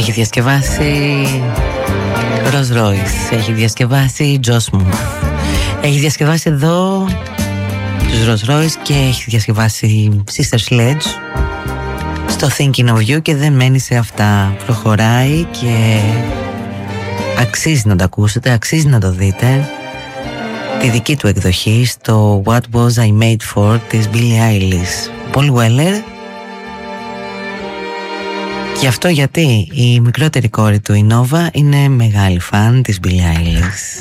Έχει διασκευάσει Rolls Royce, έχει διασκευάσει Josh Moore, έχει διασκευάσει εδώ τους Rolls Royce και έχει διασκευάσει Sister Sledge στο Thinking of You, και δεν μένει σε αυτά. Προχωράει και αξίζει να το ακούσετε, αξίζει να το δείτε. Τη δική του εκδοχή στο What Was I Made For της Billie Eilish. Paul Weller. Και αυτό γιατί η μικρότερη κόρη του, η Nova, είναι μεγάλη φαν της Billie Eilish.